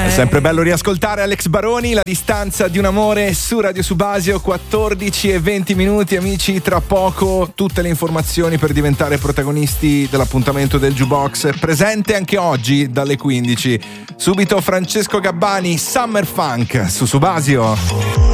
Sempre bello riascoltare Alex Baroni, La distanza di un amore su Radio Subasio, 14:20 amici. Tra poco tutte le informazioni per diventare protagonisti dell'appuntamento del Jukebox, presente anche oggi dalle 15. Subito Francesco Gabbani, Summer Funk su Subasio.